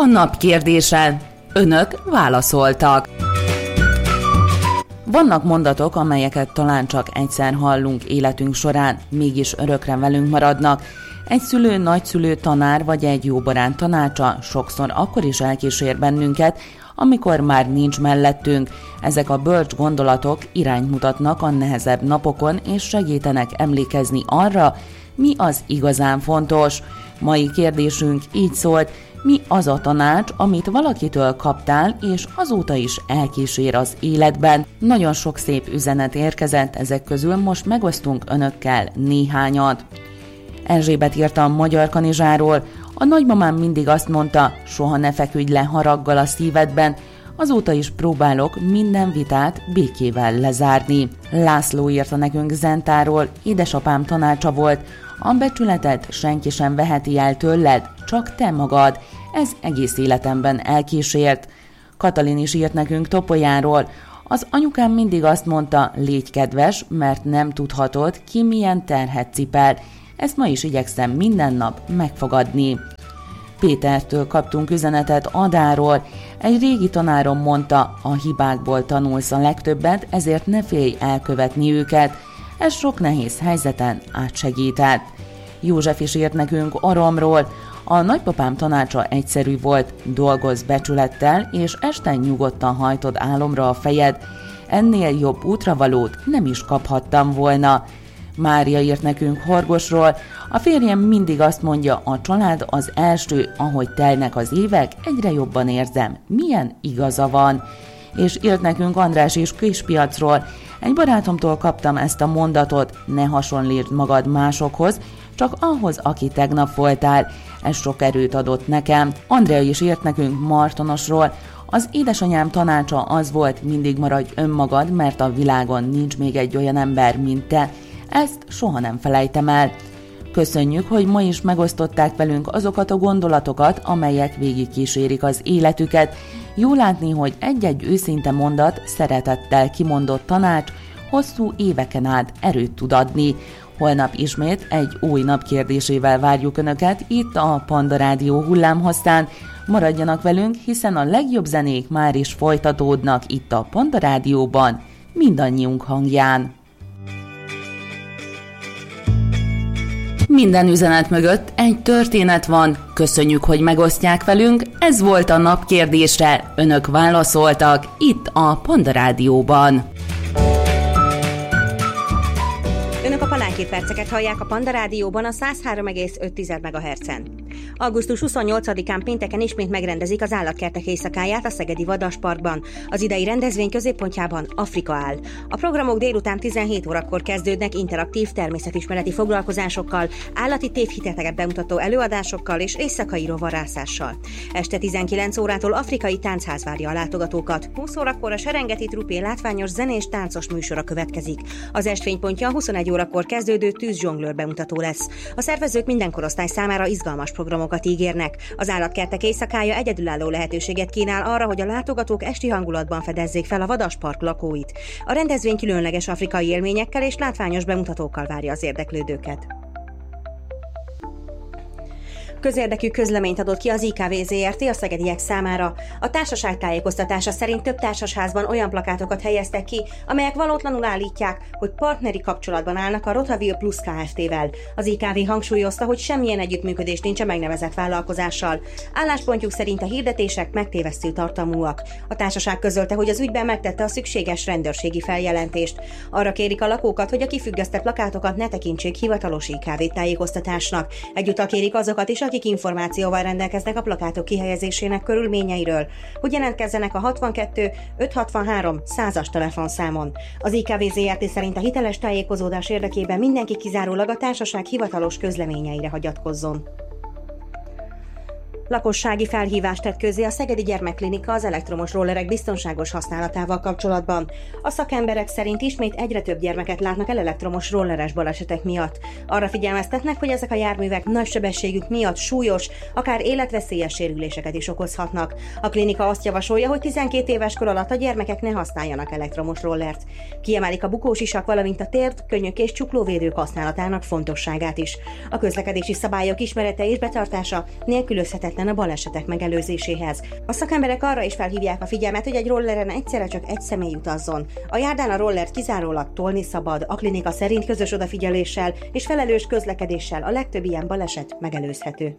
A nap kérdése. Önök válaszoltak. Vannak mondatok, amelyeket talán csak egyszer hallunk életünk során, mégis örökre velünk maradnak. Egy szülő, nagyszülő, tanár vagy egy jó barát tanácsa sokszor akkor is elkísér bennünket, amikor már nincs mellettünk. Ezek a bölcs gondolatok irányt mutatnak a nehezebb napokon, és segítenek emlékezni arra, mi az igazán fontos. Mai kérdésünk így szólt: mi az a tanács, amit valakitől kaptál, és azóta is elkísér az életben? Nagyon sok szép üzenet érkezett, ezek közül most megosztunk önökkel néhányat. Erzsébet írta a Magyar Kanizsáról: a nagymamám mindig azt mondta, soha ne feküdj le haraggal a szívedben, azóta is próbálok minden vitát békével lezárni. László írta nekünk Zentáról: édesapám tanácsa volt, a becsületet senki sem veheti el tőled, csak te magad. Ez egész életemben elkísért. Katalin is írt nekünk Topolyáról: az anyukám mindig azt mondta, légy kedves, mert nem tudhatod, ki milyen terhet cipel. Ezt ma is igyekszem minden nap megfogadni. Pétertől kaptunk üzenetet Adáról: egy régi tanárom mondta, a hibákból tanulsz a legtöbbet, ezért ne félj elkövetni őket. Ez sok nehéz helyzeten átsegített. József is írt nekünk Aromról: a nagypapám tanácsa egyszerű volt, dolgozz becsülettel, és este nyugodtan hajtod álomra a fejed. Ennél jobb útravalót nem is kaphattam volna. Mária írt nekünk Horgosról: a férjem mindig azt mondja, a család az első, ahogy telnek az évek, egyre jobban érzem, milyen igaza van. És írt nekünk András is Kispiacról: egy barátomtól kaptam ezt a mondatot, ne hasonlítsd magad másokhoz, csak ahhoz, aki tegnap voltál. Ez sok erőt adott nekem. Andrea is írt nekünk Martonosról: az édesanyám tanácsa az volt, mindig maradj önmagad, mert a világon nincs még egy olyan ember, mint te. Ezt soha nem felejtem el. Köszönjük, hogy ma is megosztották velünk azokat a gondolatokat, amelyek végigkísérik az életüket. Jó látni, hogy egy-egy őszinte mondat, szeretettel kimondott tanács hosszú éveken át erőt tud adni. Holnap ismét egy új nap kérdésével várjuk Önöket itt a Panda Rádió hullámhosszán. Maradjanak velünk, hiszen a legjobb zenék már is folytatódnak itt a Panda Rádióban, mindannyiunk hangján. Minden üzenet mögött egy történet van. Köszönjük, hogy megosztják velünk. Ez volt a nap kérdése. Önök válaszoltak itt a Panda Rádióban. Önök a Palánkék perceket hallják a Panda Rádióban a 103,5 MHz-en. Augusztus 28-án pénteken ismét megrendezik az Állatkertek éjszakáját a Szegedi Vadasparkban. Az idei rendezvény középpontjában Afrika áll. A programok délután 17 órakor kezdődnek interaktív természetismereti foglalkozásokkal, állati tévhiteteket bemutató előadásokkal és éjszakai rovarászással. Este 19 órától afrikai táncház várja a látogatókat. 20 órakor a Serengeti Trupé látványos zenés táncos műsora következik. Az estfénypontja 21 órakor kezdődő tűzzsonglőr bemutató lesz. A szervezők minden korosztály számára izgalmas programokat ígérnek. Az Állatkertek éjszakája egyedülálló lehetőséget kínál arra, hogy a látogatók esti hangulatban fedezzék fel a Vadaspark lakóit. A rendezvény különleges afrikai élményekkel és látványos bemutatókkal várja az érdeklődőket. Közérdekű közleményt adott ki az IKV Zrt. A szegediek számára. A társaság tájékoztatása szerint több társasházban olyan plakátokat helyeztek ki, amelyek valótlanul állítják, hogy partneri kapcsolatban állnak a Rotaville Plus Kft-vel. Az IKV hangsúlyozta, hogy semmilyen együttműködés nincs a megnevezett vállalkozással. Álláspontjuk szerint a hirdetések megtévesztő tartalmúak. A társaság közölte, hogy az ügyben megtette a szükséges rendőrségi feljelentést. Arra kérik a lakókat, hogy a kifüggesztett plakátokat ne tekintsék hivatalos IKV tájékoztatásnak. Egyúttal kérik azokat is, akik információval rendelkeznek a plakátok kihelyezésének körülményeiről, hogy jelentkezzenek a 62 563 100-as telefonszámon. Az IKV Zrt. Szerint a hiteles tájékozódás érdekében mindenki kizárólag a társaság hivatalos közleményeire hagyatkozzon. Lakossági felhívást tett közzé a Szegedi Gyermekklinika az elektromos rollerek biztonságos használatával kapcsolatban. A szakemberek szerint ismét egyre több gyermeket látnak el elektromos rolleres balesetek miatt. Arra figyelmeztetnek, hogy ezek a járművek nagy sebességük miatt súlyos, akár életveszélyes sérüléseket is okozhatnak. A klinika azt javasolja, hogy 12 éves kor alatt a gyermekek ne használjanak elektromos rollert. Kiemelik a bukósisak, valamint a térd, könnyök és csuklóvédők használatának fontosságát is. A közlekedési szabályok ismerete és betartása nélkülözhetetlen elengedhetetlen a balesetek megelőzéséhez. A szakemberek arra is felhívják a figyelmet, hogy egy rolleren egyszerre csak egy személy utazzon. A járdán a rollert kizárólag tolni szabad, a klinika szerint közös odafigyeléssel és felelős közlekedéssel a legtöbb ilyen baleset megelőzhető.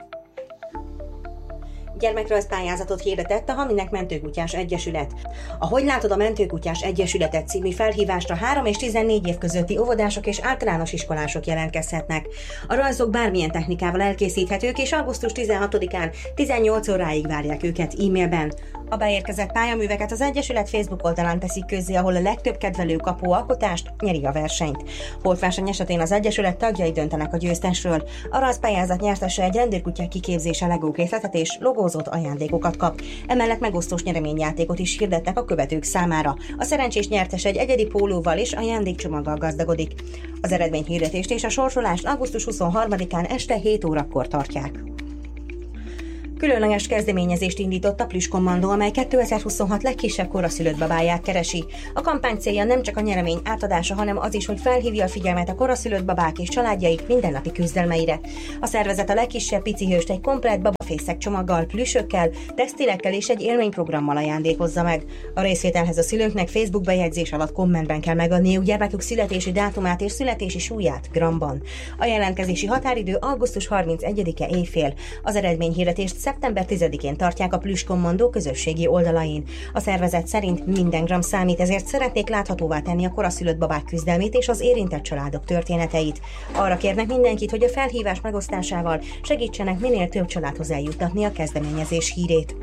Gyermekrajzpályázatot hirdetett a Haminek Mentőkutyás Egyesület. A Hogy látod a Mentőkutyás Egyesületet című felhívásra 3 és 14 év közötti óvodások és általános iskolások jelentkezhetnek. A rajzok bármilyen technikával elkészíthetők, és augusztus 16-án 18 óráig várják őket e-mailben. A beérkezett pályaműveket az Egyesület Facebook oldalán teszik közzé, ahol a legtöbb kedvelő kapó alkotást nyeri a versenyt. Holtverseny esetén az Egyesület tagjai döntenek a győztesről. A rajzpályázat nyertese egy rendőrkutyák kiképzése legókészletet és logózott ajándékokat kap. Emellett megosztós nyereményjátékot is hirdettek a követők számára. A szerencsés nyertes egy egyedi pólóval és ajándékcsomaggal gazdagodik. Az eredményhirdetést és a sorsolást augusztus 23-án este 7 órakor tartják. Különleges kezdeményezést indított a Plüskommandó, amely 2026 legkisebb koraszülött babáját keresi. A kampány célja nem csak a nyeremény átadása, hanem az is, hogy felhívja a figyelmet a koraszülött babák és családjaik mindennapi küzdelmeire. A szervezet a legkisebb picihőst egy komplett babafészek csomaggal, plüssökkel, textilekkel és egy élményprogrammal ajándékozza meg. A részvételhez a szülőknek Facebook bejegyzés alatt kommentben kell megadniuk gyermekük születési dátumát és születési súlyát gramban. A jelentkezési határidő augusztus 31-e éjfél. Az eredményhirdetést szeptember 10-én tartják a Plüskommandó közösségi oldalain. A szervezet szerint minden gram számít, ezért szeretnék láthatóvá tenni a koraszülött babák küzdelmét és az érintett családok történeteit. Arra kérnek mindenkit, hogy a felhívás megosztásával segítsenek minél több családhoz eljuttatni a kezdeményezés hírét.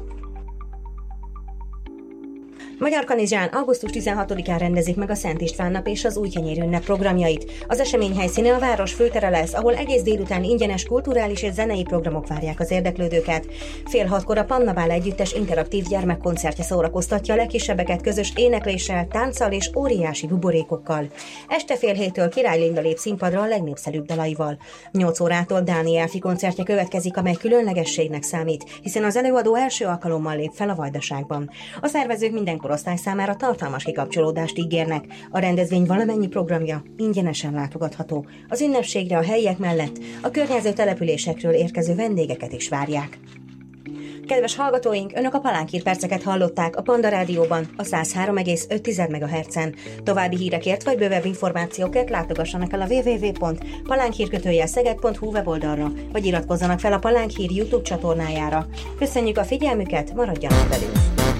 Magyarkanizsán augusztus 16-án rendezik meg a Szent István nap és az Újkenyér ünnep programjait. Az esemény helyszíne a város főtere lesz, ahol egész délután ingyenes kulturális és zenei programok várják az érdeklődőket. 5:30 a Pannabál együttes interaktív gyermekkoncertje szórakoztatja a legkisebbeket közös énekléssel, tánccal és óriási buborékokkal. Este 6:30 Király Linda lép színpadra a legnépszerűbb dalaival. 8 órától Dáni Elfi koncertje következik, amely különlegességnek számít, hiszen az előadó első alkalommal lép fel a Vajdaságban. A szervezők minden korosztály számára tartalmas kikapcsolódást ígérnek. A rendezvény valamennyi programja ingyenesen látogatható. Az ünnepségre a helyiek mellett a környező településekről érkező vendégeket is várják. Kedves hallgatóink, Önök a Palánkír perceket hallották a Panda Rádióban a 103,5 MHz-en. További hírekért vagy bővebb információkért látogassanak el a www.palánkír-szeged.hu weboldalra, vagy iratkozzanak fel a Palánkhír YouTube csatornájára. Köszönjük a figyelmüket, maradjanak velünk!